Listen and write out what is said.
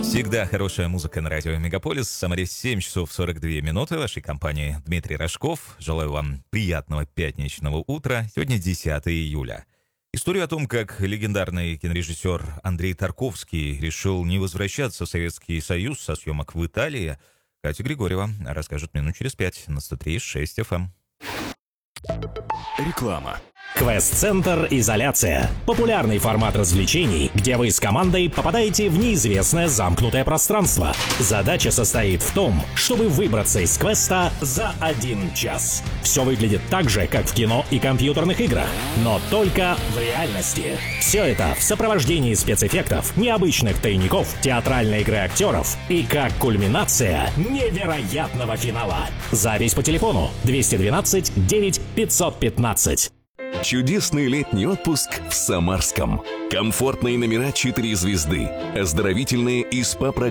Всегда хорошая музыка на радио Мегаполис. В Самаре 7 часов 42 минуты. В вашей компании Дмитрий Рожков. Желаю вам приятного пятничного утра. Сегодня 10 июля. Историю о том, как легендарный кинорежиссер Андрей Тарковский решил не возвращаться в Советский Союз со съемок в Италии, Катя Григорьева расскажет минут через 5 на 103.6 FM. Реклама. Квест-центр «Изоляция». Популярный формат развлечений, где вы с командой попадаете в неизвестное замкнутое пространство. Задача состоит в том, чтобы выбраться из квеста за 1 час. Все выглядит так же, как в кино и компьютерных играх, но только в реальности. Все это в сопровождении спецэффектов, необычных тайников, театральной игры актеров и как кульминация невероятного финала. Запись по телефону 212 9 515. Чудесный летний отпуск в Самарском. Комфортные номера 4 звезды. Оздоровительные и СПА-программы.